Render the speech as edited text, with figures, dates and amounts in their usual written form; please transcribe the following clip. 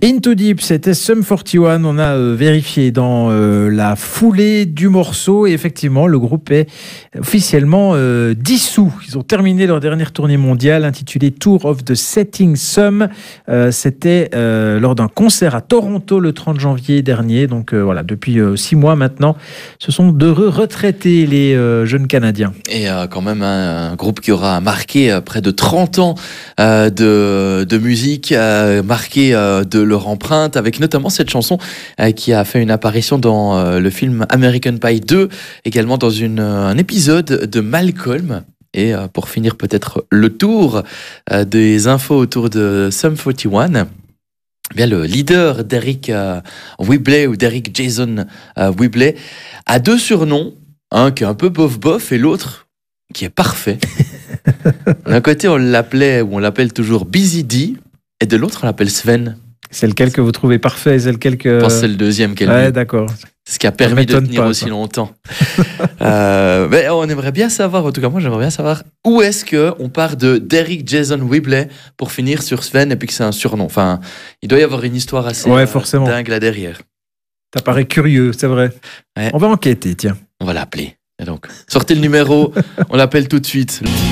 Into Deep, c'était Sum 41. On a vérifié dans la foulée du morceau et effectivement, le groupe est officiellement dissous. Ils ont terminé leur dernière tournée mondiale intitulée Tour of the Setting Sun. C'était lors d'un concert à Toronto le 30 janvier dernier. Donc voilà, depuis 6 mois maintenant, ce sont d'heureux retraités, les jeunes Canadiens. Et quand même un groupe qui aura marqué près de 30 ans de musique, marqué de leur empreinte, avec notamment cette chanson qui a fait une apparition dans le film American Pie 2, également dans un épisode de Malcolm. Et pour finir peut-être le tour des infos autour de Sum 41, eh bien, le leader Derek Whibley ou Derek Jason Whibley a 2 surnoms, un qui est un peu bof-bof et l'autre qui est parfait. D'un côté on l'appelle toujours Busy D et de l'autre on l'appelle Sven. C'est lequel que vous trouvez parfait? C'est lequel que... Je pense que c'est le deuxième qui est le mieux. D'accord. C'est ce qui a permis de tenir aussi longtemps. Mais on aimerait bien savoir, en tout cas moi j'aimerais bien savoir, où est-ce qu'on part de Derek Jason Whibley pour finir sur Sven et puis que c'est un surnom. Enfin, il doit y avoir une histoire assez dingue là derrière. Ça paraît curieux, c'est vrai. Ouais. On va enquêter, tiens. On va l'appeler. Et donc, sortez le numéro, on l'appelle tout de suite.